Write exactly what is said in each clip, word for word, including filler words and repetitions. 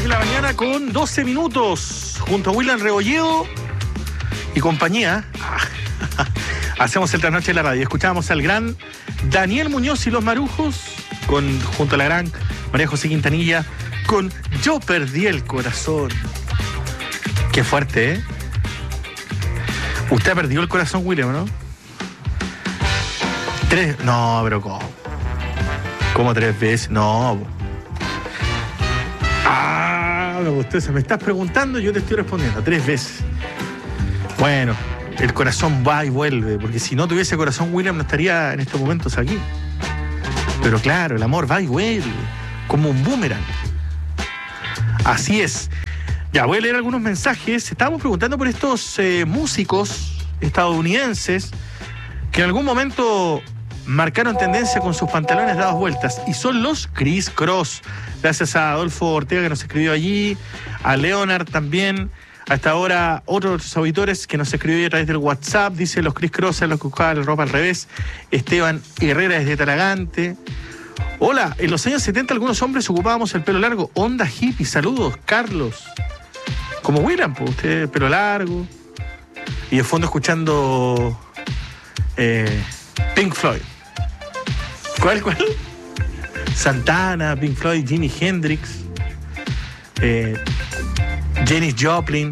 de la mañana con doce minutos. Junto a William Rebolledo y compañía, hacemos el trasnoche de la radio. Escuchábamos al gran Daniel Muñoz y los Marujos, con, junto a la gran María José Quintanilla, con Yo Perdí el Corazón. Qué fuerte, ¿eh? Usted ha perdido el corazón, William, ¿no? Tres. No, pero ¿cómo? ¿Cómo tres veces? No. Ah, usted se me estás preguntando y yo te estoy respondiendo. Tres veces. Bueno, el corazón va y vuelve, porque si no tuviese corazón, William no estaría en estos momentos aquí. Pero claro, el amor va y vuelve, como un boomerang. Así es. Ya, voy a leer algunos mensajes. Estábamos preguntando por estos eh, músicos estadounidenses que en algún momento marcaron tendencia con sus pantalones dados vueltas, y son los Criss Cross. Gracias a Adolfo Ortega que nos escribió allí, a Leonard también, hasta ahora otros auditores que nos escribió a través del WhatsApp. Dice los Criss Cross, los que buscaban la ropa al revés. Esteban Herrera desde Talagante. Hola, en los años setenta algunos hombres ocupábamos el pelo largo, onda hippie. Saludos, Carlos. Como William, pues usted pelo largo y de fondo escuchando eh, Pink Floyd. ¿Cuál, cuál? Santana, Pink Floyd, Jimi Hendrix, eh, Janis Joplin.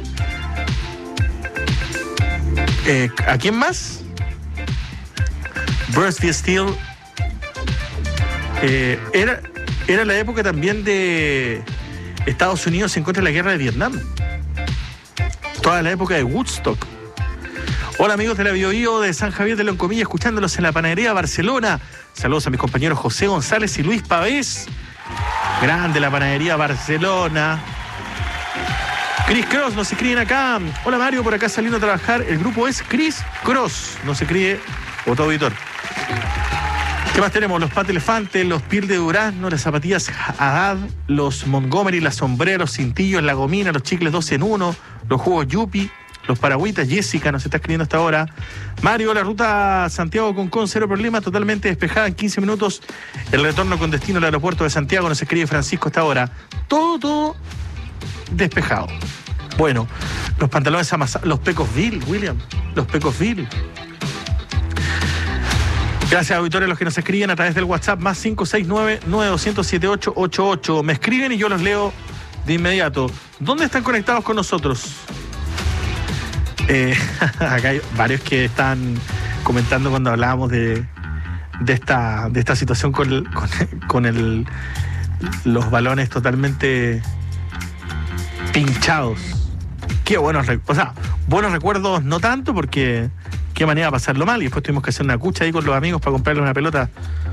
Eh, ¿A quién más? Crosby, Stills. Eh, era, era la época también de Estados Unidos en contra de la guerra de Vietnam. Toda la época de Woodstock. Hola amigos de la Bio Bio de San Javier de Loncomilla, escuchándolos en la panadería Barcelona. Saludos a mis compañeros José González y Luis Pavés. Grande la panadería Barcelona. Criss Cross, nos escriben acá. Hola Mario, por acá saliendo a trabajar. El grupo es Criss Cross. Nos escribe otro auditor. ¿Qué más tenemos? Los Pat Elefante, los Pil de Durazno, las zapatillas Haddad, los Montgomery, las sombreras, los cintillos, la gomina, los chicles dos en uno, los jugos Yupi, los paragüitas. Jessica nos está escribiendo hasta ahora. Mario, la ruta Santiago-Concón, cero problema, totalmente despejada en quince minutos. El retorno con destino al aeropuerto de Santiago, nos escribe Francisco hasta ahora. Todo, todo despejado. Bueno, los pantalones amasados, los Pecosville, William, los Pecosville. Gracias, auditores, a los que nos escriben a través del WhatsApp más cinco seis nueve, nueve dos cero siete ocho ocho ocho. Me escriben y yo los leo de inmediato. ¿Dónde están conectados con nosotros? Eh, acá hay varios que están comentando cuando hablábamos de, de, esta, de esta situación con, el, con, con el, los balones totalmente pinchados. Qué buenos recuerdos. O sea, buenos recuerdos no tanto, porque qué manera de pasarlo mal. Y después tuvimos que hacer una cucha ahí con los amigos para comprarle una pelota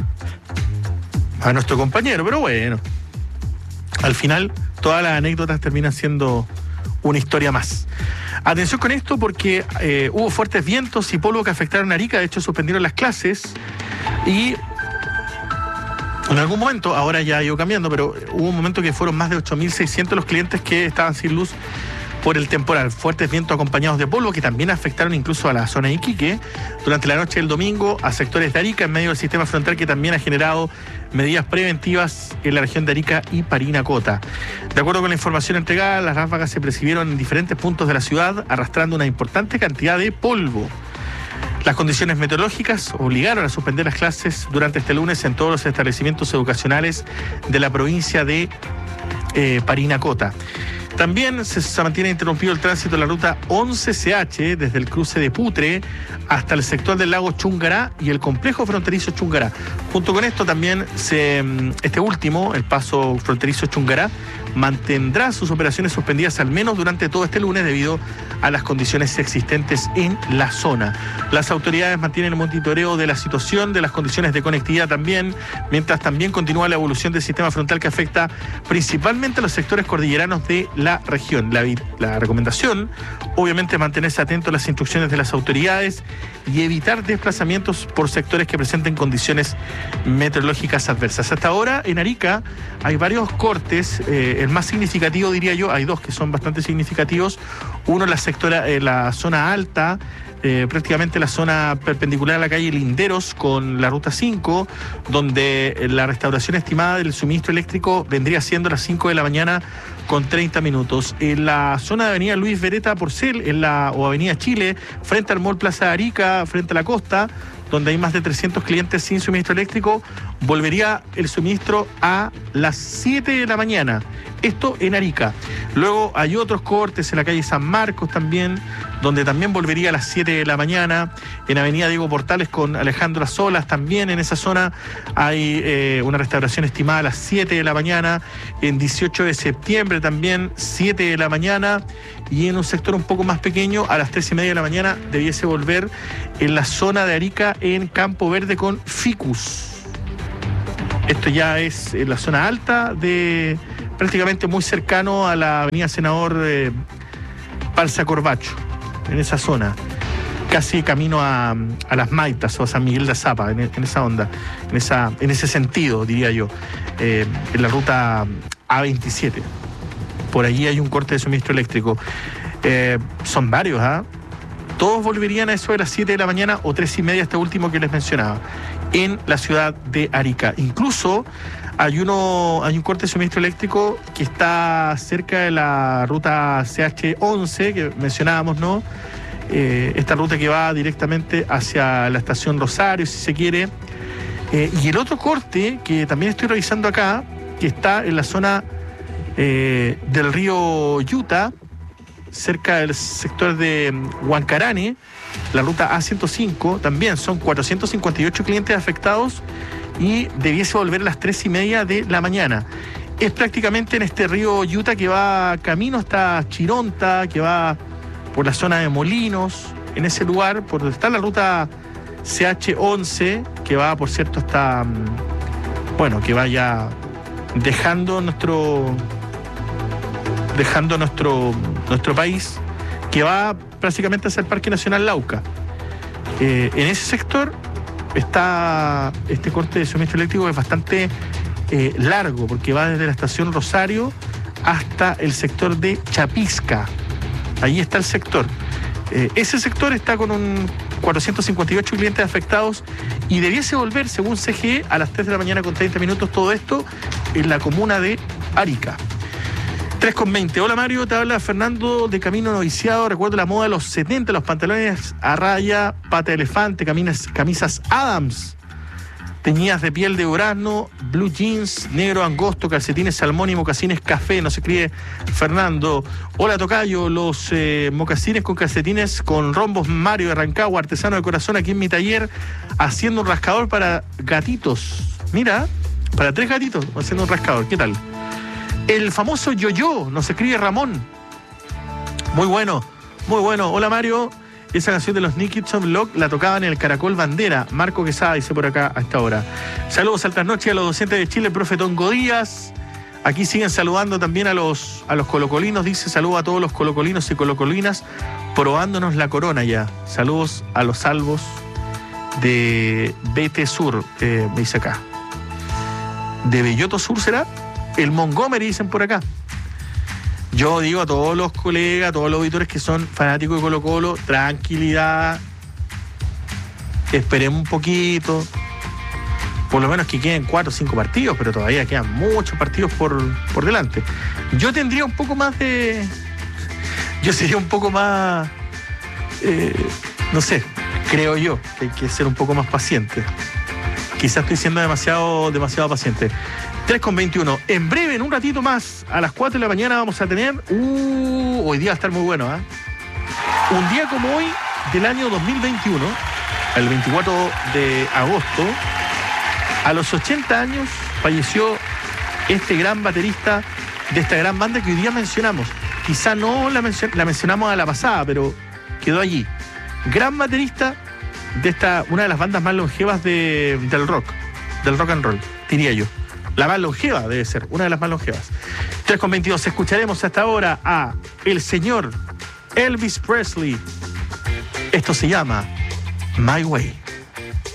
a nuestro compañero. Pero bueno, al final todas las anécdotas terminan siendo una historia más. Atención con esto, porque eh, hubo fuertes vientos y polvo que afectaron a Arica. De hecho, suspendieron las clases y en algún momento, ahora ya ha ido cambiando, pero hubo un momento que fueron más de ocho mil seiscientos los clientes que estaban sin luz por el temporal. Fuertes vientos acompañados de polvo que también afectaron incluso a la zona de Iquique durante la noche del domingo, a sectores de Arica en medio del sistema frontal, que también ha generado medidas preventivas en la región de Arica y Parinacota. De acuerdo con la información entregada, las ráfagas se percibieron en diferentes puntos de la ciudad, arrastrando una importante cantidad de polvo. Las condiciones meteorológicas obligaron a suspender las clases durante este lunes en todos los establecimientos educacionales de la provincia de eh, Parinacota. También se, se mantiene interrumpido el tránsito de la ruta once C H desde el cruce de Putre hasta el sector del lago Chungará y el complejo fronterizo Chungará. Junto con esto también se, este último, el paso fronterizo Chungará, mantendrá sus operaciones suspendidas al menos durante todo este lunes debido a las condiciones existentes en la zona. Las autoridades mantienen el monitoreo de la situación, de las condiciones de conectividad también, mientras también continúa la evolución del sistema frontal que afecta principalmente a los sectores cordilleranos de la la región. La, la recomendación, obviamente, es mantenerse atento a las instrucciones de las autoridades y evitar desplazamientos por sectores que presenten condiciones meteorológicas adversas. Hasta ahora, en Arica, hay varios cortes. Eh, el más significativo, diría yo, hay dos que son bastante significativos. Uno en la, sectora, eh, la zona alta, Eh, prácticamente la zona perpendicular a la calle Linderos con la ruta cinco, donde la restauración estimada del suministro eléctrico vendría siendo a las cinco de la mañana con treinta minutos. En la zona de avenida Luis Beretta Porcel, en la, o avenida Chile, frente al Mall Plaza Arica, frente a la costa, donde hay más de trescientos clientes sin suministro eléctrico, volvería el suministro a las siete de la mañana. Esto en Arica. Luego hay otros cortes en la calle San Marcos también, donde también volvería a las siete de la mañana. En avenida Diego Portales con Alejandro Solas también en esa zona hay eh, una restauración estimada a las siete de la mañana. En dieciocho de septiembre también siete de la mañana. Y en un sector un poco más pequeño, a las tres y media de la mañana, debiese volver en la zona de Arica en Campo Verde con Ficus. Esto ya es en la zona alta, de prácticamente muy cercano a la avenida Senador eh, Balsa Corbacho, en esa zona, casi camino a, a Las Maitas o a San Miguel de Azapa, en, en esa onda, en, esa, en ese sentido, diría yo, eh, en la ruta A veintisiete. Por allí hay un corte de suministro eléctrico. Eh, son varios, ¿ah? ¿eh? Todos volverían a eso de las siete de la mañana o tres y media, este último que les mencionaba, en la ciudad de Arica. Incluso hay uno, hay un corte de suministro eléctrico que está cerca de la ruta C H once que mencionábamos, ¿no? Eh, esta ruta que va directamente hacia la estación Rosario, si se quiere. Eh, y el otro corte que también estoy revisando acá, que está en la zona eh, del río Yuta, cerca del sector de Huancarane, la ruta A ciento cinco, también son cuatrocientos cincuenta y ocho clientes afectados y debiese volver a las tres y media de la mañana. Es prácticamente en este río Yuta que va camino hasta Chironta, que va por la zona de Molinos, en ese lugar, por donde está la ruta C H once, que va, por cierto, hasta, bueno, que vaya dejando nuestro, dejando nuestro, nuestro país, que va prácticamente hacia el Parque Nacional Lauca. Eh, en ese sector está este corte de suministro eléctrico, que es bastante eh, largo, porque va desde la estación Rosario hasta el sector de Chapisca. Ahí está el sector. Eh, ese sector está con un cuatrocientos cincuenta y ocho clientes afectados y debiese volver, según C G E, a las tres de la mañana con treinta minutos, todo esto en la comuna de Arica. tres con veinte. Hola Mario, te habla Fernando de Camino Noviciado. Recuerdo la moda de los setenta, los pantalones a raya, pata de elefante, camisas, camisas Adams, teñidas de piel de durazno, blue jeans, negro angosto, calcetines salmón y mocasines café. Nos escribe Fernando. Hola tocayo, los eh, mocasines con calcetines con rombos Mario de Rancagua, artesano de corazón, aquí en mi taller, haciendo un rascador para gatitos. Mira, para tres gatitos, haciendo un rascador. ¿Qué tal? El famoso yo-yo, nos escribe Ramón. Muy bueno, muy bueno. Hola Mario, esa canción de los New Kids on the Block la tocaban en el Caracol Bandera. Marco Quesada dice por acá a esta hora. Saludos altas noches a los docentes de Chile, el profe Tongo Díaz. Aquí siguen saludando también a los, a los colocolinos. Dice saludos a todos los colocolinos y colocolinas probándonos la corona ya. Saludos a los salvos de B T Sur, eh, me dice acá. ¿De Belloto Sur será? El Montgomery, dicen por acá. Yo digo a todos los colegas, a todos los auditores que son fanáticos de Colo Colo, tranquilidad, esperemos un poquito, por lo menos que queden cuatro o cinco partidos, pero todavía quedan muchos partidos por, por delante. Yo tendría un poco más de... Yo sería un poco más... Eh, no sé, creo yo que hay que ser un poco más paciente. Quizás estoy siendo demasiado, demasiado paciente. tres con veintiuno. En breve, en un ratito más, a las cuatro de la mañana vamos a tener... Uh, hoy día va a estar muy bueno, ¿eh? Un día como hoy del año dos mil veintiuno, el veinticuatro de agosto, a los ochenta años falleció este gran baterista de esta gran banda que hoy día mencionamos. Quizá no la, mencio- la mencionamos a la pasada, pero quedó allí. Gran baterista de esta, una de las bandas más longevas de, del rock, del rock and roll, diría yo. La más longeva debe ser, una de las más longevas. tres con veintidós, escucharemos hasta ahora a el señor Elvis Presley. Esto se llama My Way.